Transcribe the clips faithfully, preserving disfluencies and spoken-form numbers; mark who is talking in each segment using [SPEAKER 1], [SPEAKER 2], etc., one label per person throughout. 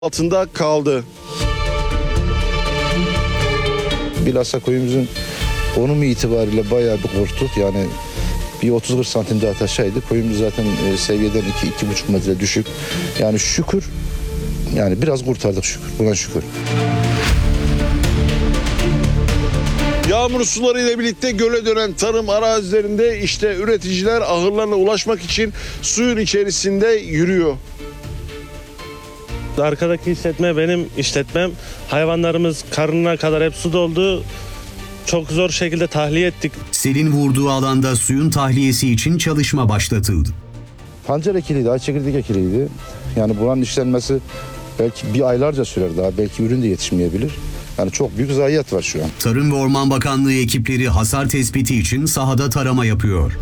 [SPEAKER 1] altında kaldı.
[SPEAKER 2] Bilhassa koyumuzun konumu itibariyle bayağı bir korktuk. Yani bir otuz kırk santim daha aşağıydı. Koyumuz zaten e, seviyeden iki iki buçuk metre düşük. Yani şükür, yani biraz kurtardık şükür. Buna şükür.
[SPEAKER 1] Yağmur suları ile birlikte göle dönen tarım arazilerinde işte üreticiler ahırlarına ulaşmak için suyun içerisinde yürüyor.
[SPEAKER 3] Arkadaki işletme benim işletmem. Hayvanlarımız karnına kadar hep su doldu. Çok zor şekilde tahliye ettik.
[SPEAKER 4] Selin vurduğu alanda suyun tahliyesi için çalışma başlatıldı.
[SPEAKER 2] Pancar ekiliydi, ay çekirdek ekiliydi. Yani buranın işlenmesi belki bir aylarca sürer daha. Belki ürün de yetişmeyebilir. Yani çok büyük zayiat var şu an.
[SPEAKER 4] Tarım ve Orman Bakanlığı ekipleri hasar tespiti için sahada tarama yapıyor.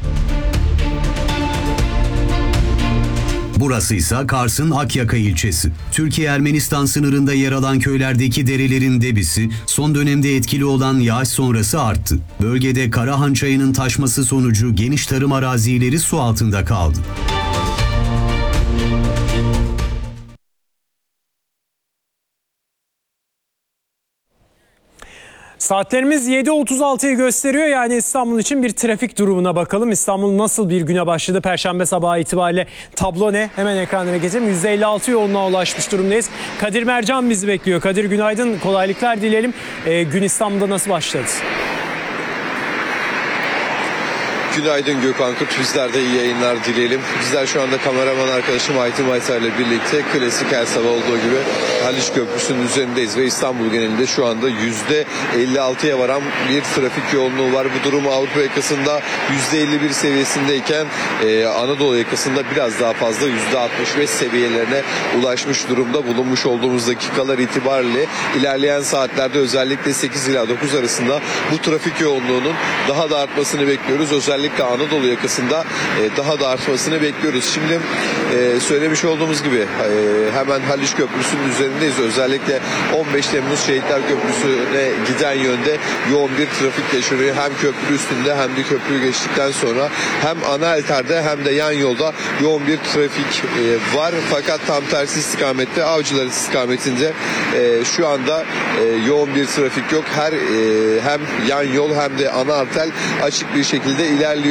[SPEAKER 4] Burası ise Kars'ın Akyaka ilçesi. Türkiye-Ermenistan sınırında yer alan köylerdeki derelerin debisi son dönemde etkili olan yağış sonrası arttı. Bölgede Karahan Çayı'nın taşması sonucu geniş tarım arazileri su altında kaldı.
[SPEAKER 5] Saatlerimiz yedi otuz altıyı gösteriyor, yani İstanbul için bir trafik durumuna bakalım. İstanbul nasıl bir güne başladı? Perşembe sabahı itibariyle tablo ne? Hemen ekranlara geçelim. yüzde elli altı yoğunluğa ulaşmış durumdayız. Kadir Mercan bizi bekliyor. Kadir, günaydın, kolaylıklar dileyelim. Ee, gün İstanbul'da nasıl başladı?
[SPEAKER 6] Günaydın Gökhan Kurt, bizler de iyi yayınlar dileyelim. Bizler şu anda kameraman arkadaşım Aytun Baytar ile birlikte klasik her sabah olduğu gibi Haliç Köprüsü'nün üzerindeyiz ve İstanbul genelinde şu anda yüzde elli altıya varan bir trafik yoğunluğu var. Bu durum Avrupa yakasında yüzde elli bir seviyesindeyken e, Anadolu yakasında biraz daha fazla yüzde altmış beş seviyelerine ulaşmış durumda. Bulunmuş olduğumuz dakikalar itibariyle ilerleyen saatlerde özellikle sekiz ila dokuz arasında bu trafik yoğunluğunun daha da artmasını bekliyoruz. Özellikle Anadolu yakasında e, daha da artmasını bekliyoruz. Şimdi e, söylemiş olduğumuz gibi e, hemen Haliç Köprüsü'nün üzerindeyiz. Özellikle on beş Temmuz Şehitler Köprüsü'ne giden yönde yoğun bir trafik yaşanıyor. Hem köprü üstünde hem de köprüyü geçtikten sonra hem ana alterde hem de yan yolda yoğun bir trafik e, var. Fakat tam tersi istikamette, Avcılar istikametinde e, şu anda e, yoğun bir trafik yok. Her e, hem yan yol hem de ana arter açık bir şekilde ilerliyor.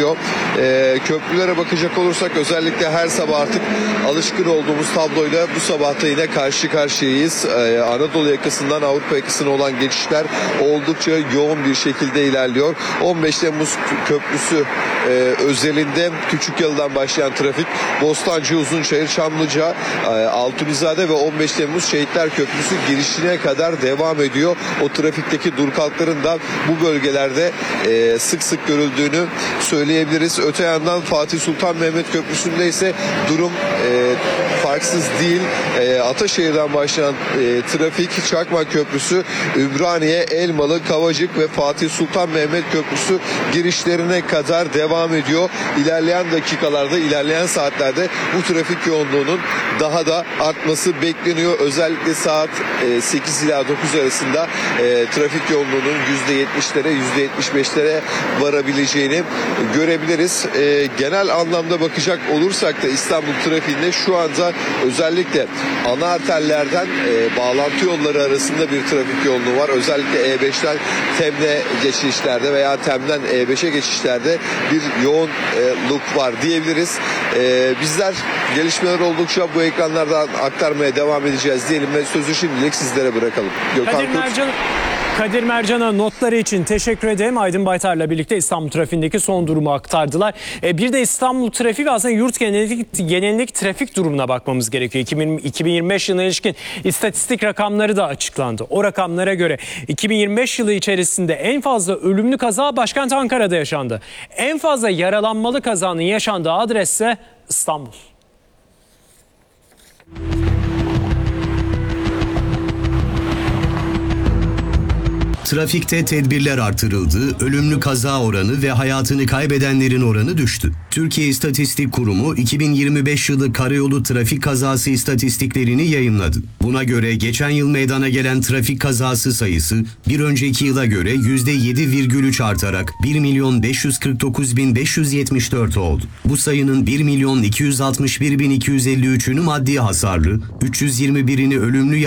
[SPEAKER 6] Ee, köprülere bakacak olursak özellikle her sabah artık alışkın olduğumuz tabloyla bu sabahta yine karşı karşıyayız. Ee, Anadolu yakasından Avrupa yakasına olan geçişler oldukça yoğun bir şekilde ilerliyor. on beş Temmuz Köprüsü e, özelinde Küçükyalı'dan başlayan trafik Bostancı, Uzunçayır, Çamlıca, e, Altunizade ve on beş Temmuz Şehitler Köprüsü girişine kadar devam ediyor. O trafikteki dur kalkların da bu bölgelerde e, sık sık görüldüğünü söyleyebiliriz. Öte yandan Fatih Sultan Mehmet Köprüsü'nde ise durum e, farksız değil. E, Ataşehir'den başlayan e, trafik Çakmak Köprüsü, Ümraniye, Elmalı, Kavacık ve Fatih Sultan Mehmet Köprüsü girişlerine kadar devam ediyor. İlerleyen dakikalarda, ilerleyen saatlerde bu trafik yoğunluğunun daha da artması bekleniyor. Özellikle saat e, sekiz ila dokuz arasında e, trafik yoğunluğunun yüzde yetmişlere, yüzde yetmiş beşlere varabileceğini görebiliriz. E, genel anlamda bakacak olursak da İstanbul trafiğinde şu anda özellikle ana arterlerden e, bağlantı yolları arasında bir trafik yoğunluğu var. Özellikle E beşten Tem'le geçişlerde veya Tem'den E beşe geçişlerde bir yoğunluk var diyebiliriz. E, bizler gelişmeler oldukça bu ekranlardan aktarmaya devam edeceğiz diyelim ve sözü şimdilik sizlere bırakalım. Gökhan
[SPEAKER 5] Kadir
[SPEAKER 6] Kurt.
[SPEAKER 5] Mercan, Kadir Mercan'a notları için teşekkür ederim. Aydın Baytar'la birlikte İstanbul trafiğindeki son durumu aktardılar. E, bir de İstanbul trafiği ve aslında yurt genelindeki, genelindeki trafik durumuna bakmamız gerekiyor. iki bin yirmi beş yılına ilişkin istatistik rakamları da açıklandı. O rakamlara göre iki bin yirmi beş yılı içerisinde en fazla ölümlü kaza başkent Ankara'da yaşandı. En fazla yaralanmalı kazanın yaşandığı adres ise İstanbul.
[SPEAKER 4] Trafikte tedbirler artırıldı, ölümlü kaza oranı ve hayatını kaybedenlerin oranı düştü. Türkiye İstatistik Kurumu iki bin yirmi beş yılı karayolu trafik kazası istatistiklerini yayımladı. Buna göre geçen yıl meydana gelen trafik kazası sayısı bir önceki yıla göre yüzde yedi virgül üç artarak bir milyon beş yüz kırk dokuz bin beş yüz yetmiş dört oldu. Bu sayının bir milyon iki yüz altmış bir bin iki yüz elli üçünü maddi hasarlı, üç yüz yirmi birini ölümlü